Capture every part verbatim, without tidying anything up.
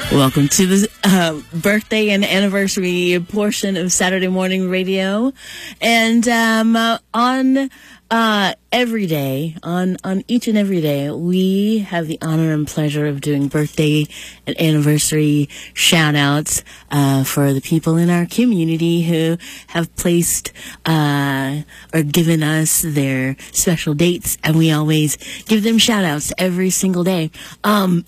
Welcome to the uh, birthday and anniversary portion of Saturday Morning Radio. And um, uh, on uh, every day, on, on each and every day, we have the honor and pleasure of doing birthday and anniversary shout-outs uh, for the people in our community who have placed uh, or given us their special dates, and we always give them shout-outs every single day. Um,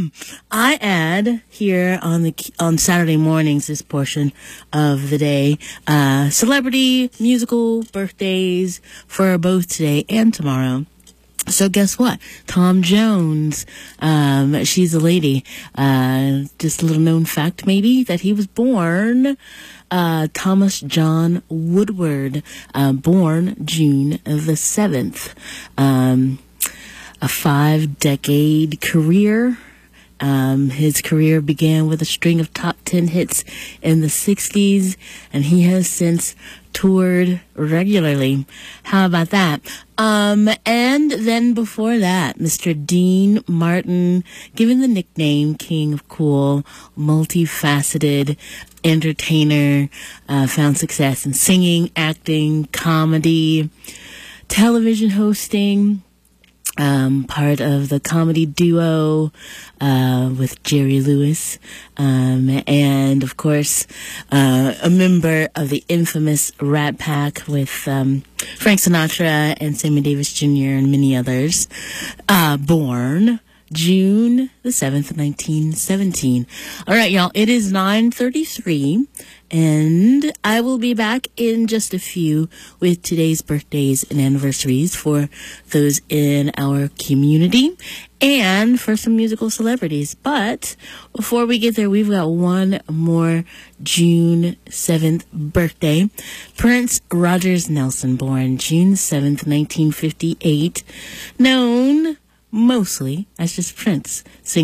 I add here on the on Saturday mornings, this portion of the day, uh, celebrity musical birthdays for both today and tomorrow. So guess what? Tom Jones, um, she's a lady. Uh, just a little known fact, maybe, that he was born uh, Thomas John Woodward, uh, born June the seventh. Um, a five-decade career. Um, his career began with a string of top ten hits in the sixties, and he has since toured regularly. How about that? Um, and then before that, Mister Dean Martin, given the nickname King of Cool, multifaceted entertainer, uh, found success in singing, acting, comedy, television hosting. Um, part of the comedy duo uh, with Jerry Lewis, um, and of course uh, a member of the infamous Rat Pack with um, Frank Sinatra and Sammy Davis Junior and many others. Uh, born June the seventh, nineteen seventeen. All right, y'all, it is nine thirty-three, and I will be back in just a few with today's birthdays and anniversaries for those in our community and for some musical celebrities. But before we get there, we've got one more June seventh birthday. Prince Rogers Nelson, born June seventh, nineteen fifty-eight, known mostly as just Prince.